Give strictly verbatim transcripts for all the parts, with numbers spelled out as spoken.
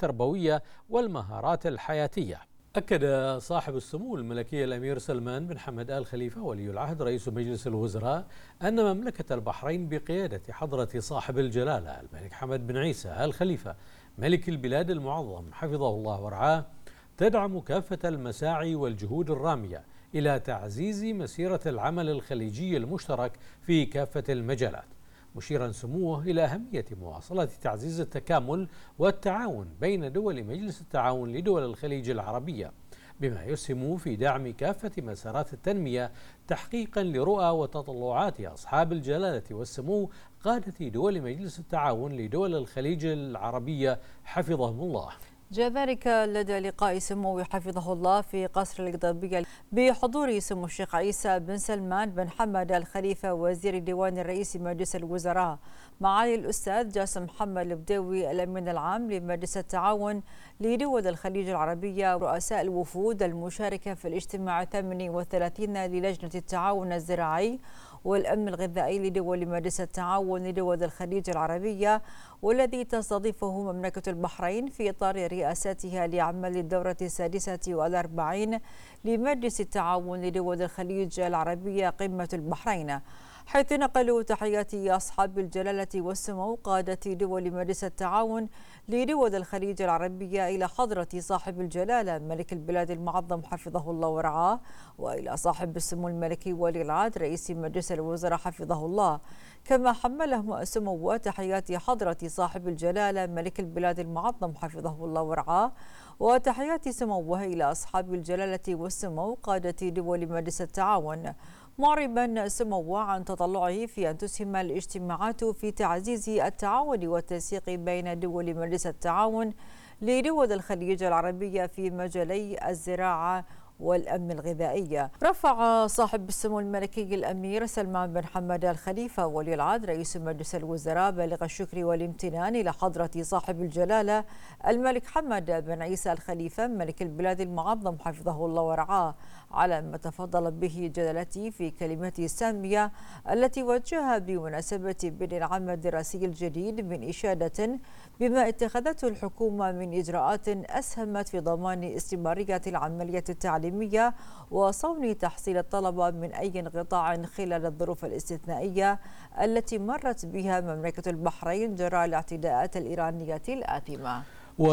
والتربوية والمهارات الحياتية. أكد صاحب السمو الملكي الأمير سلمان بن حمد آل خليفة ولي العهد رئيس مجلس الوزراء أن مملكة البحرين بقيادة حضرة صاحب الجلالة الملك حمد بن عيسى آل خليفة ملك البلاد المعظم حفظه الله ورعاه تدعم كافة المساعي والجهود الرامية إلى تعزيز مسيرة العمل الخليجي المشترك في كافة المجالات، مشيرا سموه إلى أهمية مواصلة تعزيز التكامل والتعاون بين دول مجلس التعاون لدول الخليج العربية، بما يسهم في دعم كافة مسارات التنمية تحقيقا لرؤى وتطلعات أصحاب الجلالة والسمو قادة دول مجلس التعاون لدول الخليج العربية حفظهم الله. جاء ذلك لدى لقاء سمو حفظه الله في قصر القضبية بحضور سمو الشيخ عيسى بن سلمان بن حمد آل خليفة وزير ديوان الرئيس مجلس الوزراء، معالي الأستاذ جاسم محمد البدوي الأمين العام لمجلس التعاون لدول الخليج العربية، رؤساء الوفود المشاركة في الاجتماع الثامن والثلاثين للجنة التعاون الزراعي والأمن الغذائي لدول مجلس التعاون لدول الخليج العربية، والذي تستضيفه مملكة البحرين في إطار رئاستها لعمل الدورة السادسة والأربعين لمجلس التعاون لدول الخليج العربية قمة البحرين، حيث نقلوا تحيات أصحاب الجلالة والسمو قادة دول مجلس التعاون لدول الخليج العربية إلى حضرة صاحب الجلالة ملك البلاد المعظم حفظه الله ورعاه، وإلى صاحب السمو الملكي ولي العهد رئيس مجلس الوزراء حفظه الله، كما حمله سمو تحيات حضرة صاحب الجلالة ملك البلاد المعظم حفظه الله ورعاه، وتحيات سموه إلى أصحاب الجلالة والسمو قادة دول مجلس التعاون، معربا سموه عن تطلعه في أن تسهم الاجتماعات في تعزيز التعاون والتنسيق بين دول مجلس التعاون لدول الخليج العربية في مجالي الزراعة والأمن الغذائي. رفع صاحب السمو الملكي الأمير سلمان بن حمد آل خليفة ولي العهد رئيس مجلس الوزراء بالغ الشكر والامتنان إلى حضرة صاحب الجلالة الملك حمد بن عيسى آل خليفة ملك البلاد المعظم حفظه الله ورعاه على ما تفضل به جلالته في كلمته السامية التي وجهها بمناسبة بدء العام الدراسي الجديد من إشادة بما اتخذته الحكومة من إجراءات أسهمت في ضمان استمرارية العملية التعليمية وصون تحصيل الطلبة من أي انقطاع خلال الظروف الاستثنائية التي مرت بها مملكة البحرين جراء الاعتداءات الإيرانية الآثمة.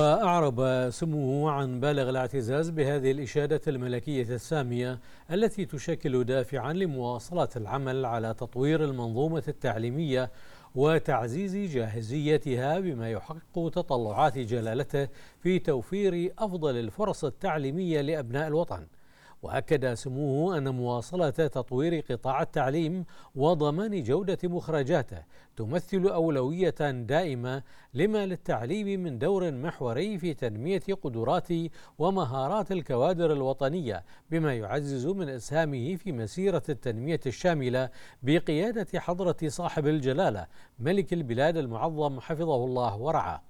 وأعرب سموه عن بالغ الاعتزاز بهذه الإشادة الملكية السامية التي تشكل دافعا لمواصلة العمل على تطوير المنظومة التعليمية وتعزيز جاهزيتها بما يحقق تطلعات جلالته في توفير أفضل الفرص التعليمية لأبناء الوطن. وأكد سموه أن مواصلة تطوير قطاع التعليم وضمان جودة مخرجاته تمثل أولوية دائمة لما للتعليم من دور محوري في تنمية قدرات ومهارات الكوادر الوطنية، بما يعزز من إسهامه في مسيرة التنمية الشاملة بقيادة حضرة صاحب الجلالة ملك البلاد المعظم حفظه الله ورعاه.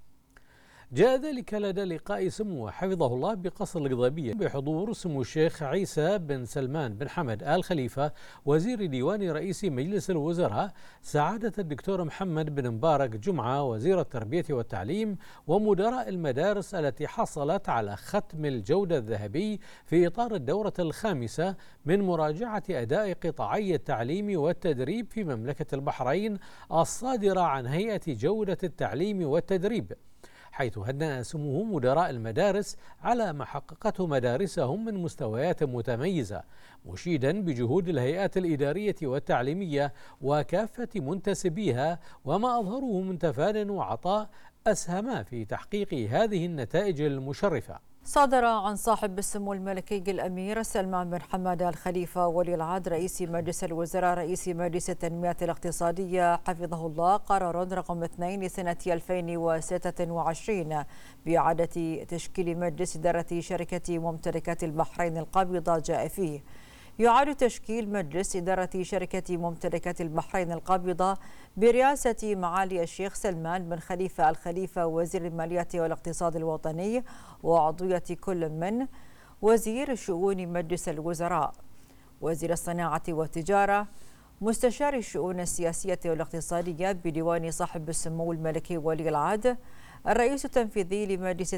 جاء ذلك لدى لقاء سمو حفظه الله بقصر القضبية بحضور سمو الشيخ عيسى بن سلمان بن حمد آل خليفة وزير ديوان رئيس مجلس الوزراء، سعادة الدكتور محمد بن مبارك جمعة وزير التربية والتعليم، ومدراء المدارس التي حصلت على ختم الجودة الذهبي في إطار الدورة الخامسة من مراجعة أداء قطاعي التعليم والتدريب في مملكة البحرين الصادرة عن هيئة جودة التعليم والتدريب، حيث هنأ سموه مدراء المدارس على ما حققته مدارسهم من مستويات متميزة، مشيدا بجهود الهيئات الإدارية والتعليمية وكافة منتسبيها وما أظهروه من تفان وعطاء أسهم في تحقيق هذه النتائج المشرفة. صادر عن صاحب السمو الملكي الأمير سلمان بن حمد آل خليفة ولي العهد رئيس مجلس الوزراء رئيس مجلس التنمية الاقتصادية حفظه الله قرار رقم اثنين لسنة ألفين وستة وعشرين بإعادة تشكيل مجلس إدارة شركة ممتلكات البحرين القابضة. جاء فيه يعاد تشكيل مجلس إدارة شركة ممتلكات البحرين القابضة برئاسة معالي الشيخ سلمان بن خليفة آل خليفة وزير المالية والاقتصاد الوطني، وعضوية كل من وزير شؤون مجلس الوزراء، وزير الصناعة والتجارة، مستشار الشؤون السياسية والاقتصادية بديوان صاحب السمو الملكي ولي العهد، الرئيس التنفيذي لمجلس